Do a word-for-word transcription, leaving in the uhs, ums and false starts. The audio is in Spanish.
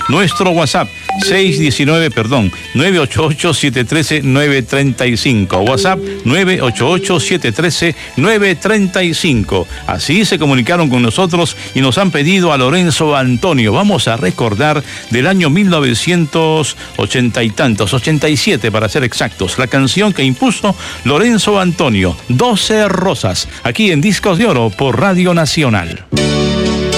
Nuestro WhatsApp, seis diecinueve, perdón, nueve ocho ocho, siete uno tres, nueve tres cinco. WhatsApp, nueve ocho ocho, siete uno tres, nueve tres cinco. Así se comunicaron con nosotros y nos han pedido a Lorenzo Antonio. Vamos a recordar del año mil novecientos ochenta y tantos, ochenta y siete para ser exactos, la canción que impuso Lorenzo Antonio, doce Rosas, aquí en Discos de Oro por Radio Nacional.